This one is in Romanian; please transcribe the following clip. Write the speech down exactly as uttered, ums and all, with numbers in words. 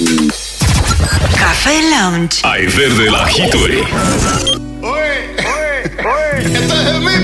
Cafe Lounge. Ai verde la hituri. Oi, oi, oi. Esto es el mío.